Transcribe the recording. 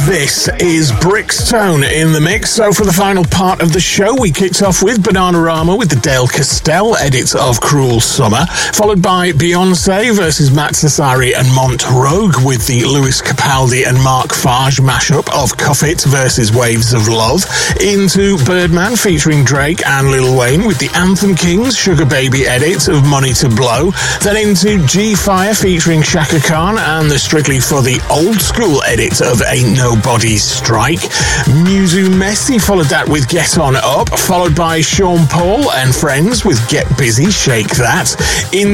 This is Brickstone in the mix. So for the final part of the show, we kicked off with Bananarama with the Dale Castell edit of Cruel Summer, followed by Beyonce versus Matt Sassari and Montrogue with the Lewis Capaldi and Mark Farge mashup of Cuff It versus Waves of Love, into Birdman featuring Drake and Lil Wayne with the Anthem Kings Sugar Baby edit of Money to Blow, then into G-Fire featuring Shaka Khan and the Strictly for the Old School edit of Ain't Nobody's Strike. Musu Messi followed that with Get On Up, followed by Sean Paul and Friends with Get Busy, Shake That. In